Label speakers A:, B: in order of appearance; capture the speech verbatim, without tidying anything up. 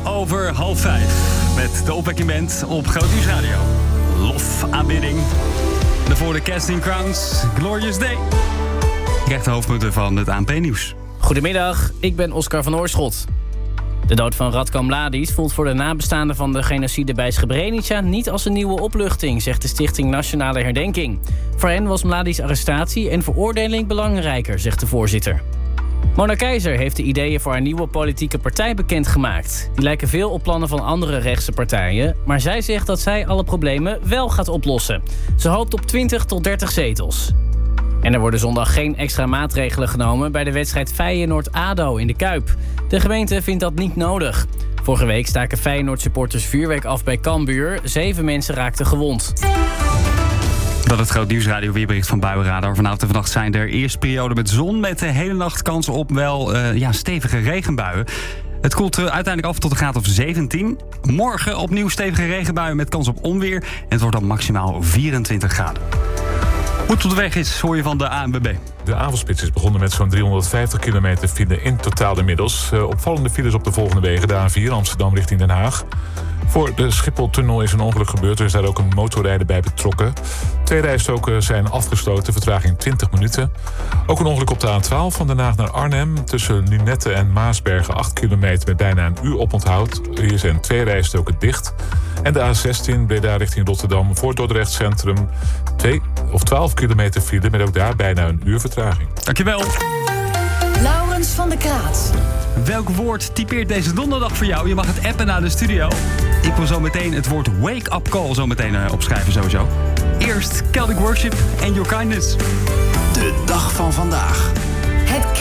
A: over half vijf. Met de Opwekking Band op Groot Nieuws Radio. Lof, aanbidding. Daarvoor de Casting Crowns, Glorious Day. Je krijgt de hoofdpunten van het A N P-nieuws.
B: Goedemiddag, ik ben Oscar van Oorschot. De dood van Ratko Mladic voelt voor de nabestaanden van de genocide bij Srebrenica niet als een nieuwe opluchting, zegt de Stichting Nationale Herdenking. Voor hen was Mladic's arrestatie en veroordeling belangrijker, zegt de voorzitter. Mona Keizer heeft de ideeën voor haar nieuwe politieke partij bekendgemaakt. Die lijken veel op plannen van andere rechtse partijen, maar zij zegt dat zij alle problemen wel gaat oplossen. Ze hoopt op twintig tot dertig zetels. En er worden zondag geen extra maatregelen genomen bij de wedstrijd Feyenoord-A D O in de Kuip. De gemeente vindt dat niet nodig. Vorige week staken Feyenoord-supporters vuurwerk af bij Cambuur. Zeven mensen raakten gewond.
A: Dat het Groot Nieuwsradio weerbericht van Buienradar. Vanavond en vannacht zijn er eerst periode met zon met de hele nacht kans op wel uh, ja, stevige regenbuien. Het koelt uh, uiteindelijk af tot een graad of zeventien. Morgen opnieuw stevige regenbuien met kans op onweer. En het wordt dan maximaal vierentwintig graden. Hoe het op de weg is, hoor je van de A N W B.
C: De avondspits is begonnen met zo'n driehonderdvijftig kilometer file in totaal inmiddels. Uh, opvallende files op de volgende wegen. De A vier Amsterdam richting Den Haag. Voor de Schipholtunnel is een ongeluk gebeurd. Er is daar ook een motorrijder bij betrokken. Twee rijstroken zijn afgesloten, vertraging twintig minuten. Ook een ongeluk op de A twaalf van Den Haag naar Arnhem. Tussen Lunette en Maasbergen acht kilometer met bijna een uur oponthoud. Hier zijn twee rijstroken dicht. En de A zestien Breda richting Rotterdam voor Dordrecht Centrum. twee of twaalf kilometer file met ook daar bijna een uur vertraging.
A: Dankjewel.
D: Laurens van der Kraat.
A: Welk woord typeert deze donderdag voor jou? Je mag het appen naar de studio. Ik wil zo meteen het woord wake-up call zo meteen uh, opschrijven sowieso. Eerst Celtic Worship and Your Kindness.
E: De dag van vandaag.
D: Het